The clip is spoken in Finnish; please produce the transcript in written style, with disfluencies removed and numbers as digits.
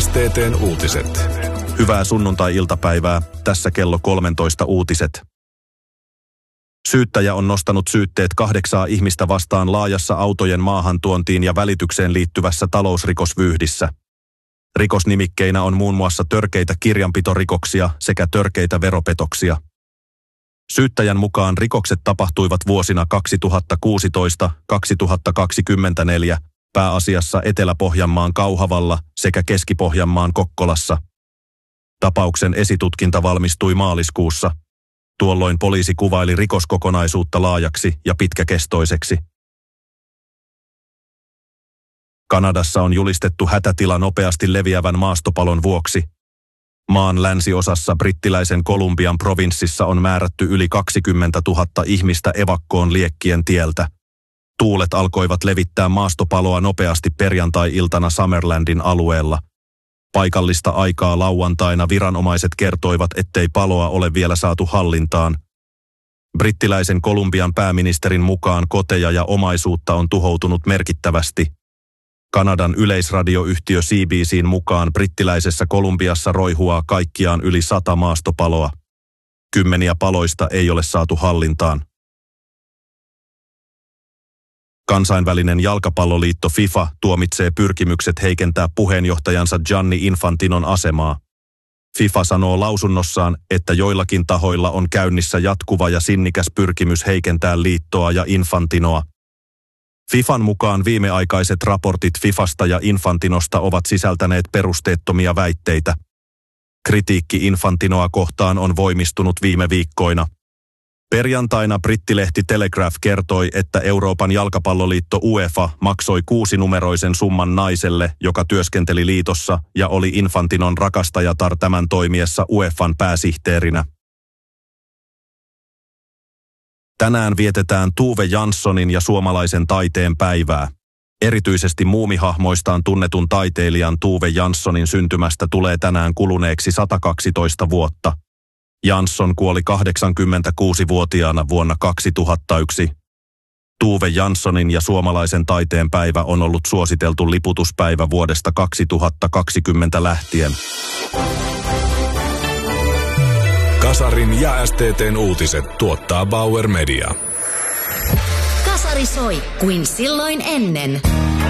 STT:n uutiset. Hyvää sunnuntai-iltapäivää, tässä kello 13 uutiset. Syyttäjä on nostanut syytteet 8 ihmistä vastaan laajassa autojen maahantuontiin ja välitykseen liittyvässä talousrikosvyyhdissä. Rikosnimikkeinä on muun muassa törkeitä kirjanpitorikoksia sekä törkeitä veropetoksia. Syyttäjän mukaan rikokset tapahtuivat vuosina 2016-2024 pääasiassa Etelä-Pohjanmaan Kauhavalla sekä Keski-Pohjanmaan Kokkolassa. Tapauksen esitutkinta valmistui maaliskuussa. Tuolloin poliisi kuvaili rikoskokonaisuutta laajaksi ja pitkäkestoiseksi. Kanadassa on julistettu hätätila nopeasti leviävän maastopalon vuoksi. Maan länsiosassa brittiläisen Kolumbian provinssissa on määrätty yli 20 000 ihmistä evakkoon liekkien tieltä. Tuulet alkoivat levittää maastopaloa nopeasti perjantai-iltana Summerlandin alueella. Paikallista aikaa lauantaina viranomaiset kertoivat, ettei paloa ole vielä saatu hallintaan. Brittiläisen Kolumbian pääministerin mukaan koteja ja omaisuutta on tuhoutunut merkittävästi. Kanadan yleisradioyhtiö CBC:n mukaan brittiläisessä Kolumbiassa roihuaa kaikkiaan yli 100 maastopaloa. 10 paloista ei ole saatu hallintaan. Kansainvälinen jalkapalloliitto FIFA tuomitsee pyrkimykset heikentää puheenjohtajansa Gianni Infantinon asemaa. FIFA sanoo lausunnossaan, että joillakin tahoilla on käynnissä jatkuva ja sinnikäs pyrkimys heikentää liittoa ja Infantinoa. FIFAn mukaan viimeaikaiset raportit FIFasta ja Infantinosta ovat sisältäneet perusteettomia väitteitä. Kritiikki Infantinoa kohtaan on voimistunut viime viikkoina. Perjantaina brittilehti Telegraph kertoi, että Euroopan jalkapalloliitto UEFA maksoi 6-numeroisen summan naiselle, joka työskenteli liitossa ja oli Infantinon rakastajatar tämän toimiessa UEFan pääsihteerinä. Tänään vietetään Tove Janssonin ja suomalaisen taiteen päivää. Erityisesti muumihahmoistaan tunnetun taiteilijan Tove Janssonin syntymästä tulee tänään kuluneeksi 112 vuotta. Jansson kuoli 86-vuotiaana vuonna 2001. Tove Janssonin ja suomalaisen taiteen päivä on ollut suositeltu liputuspäivä vuodesta 2020 lähtien. Kasarin ja STT:n uutiset tuottaa Bauer Media. Kasari soi kuin silloin ennen.